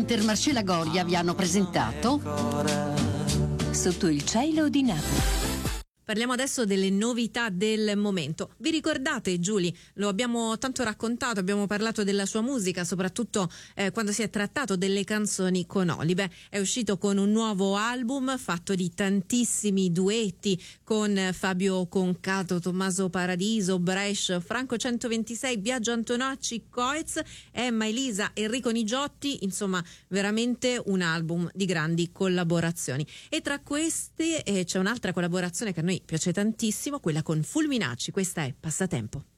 Intermarché La Goria vi hanno presentato Sotto il cielo di Napoli. Parliamo adesso delle novità del momento. Vi ricordate, Giulia, lo abbiamo tanto raccontato, abbiamo parlato della sua musica, soprattutto quando si è trattato delle canzoni con Olive. È uscito con un nuovo album fatto di tantissimi duetti con Fabio Concato, Tommaso Paradiso, Brescia, Franco 126, Biagio Antonacci, Coez, Emma Elisa, Enrico Nigiotti, insomma veramente un album di grandi collaborazioni. E tra queste c'è un'altra collaborazione che a noi piace tantissimo, quella con Fulminacci. Questa è Passatempo.